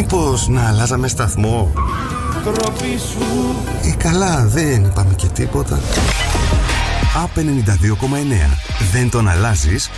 Μήπως να αλλάζαμε σταθμό? Καλά, δεν είπαμε και τίποτα. Α, 92,9. Δεν τον αλλάζεις,